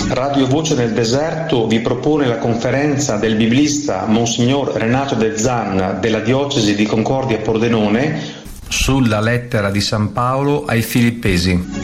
Radio Voce nel Deserto vi propone la conferenza del biblista Monsignor Renato De Zan della diocesi di Concordia Pordenone sulla lettera di San Paolo ai Filippesi.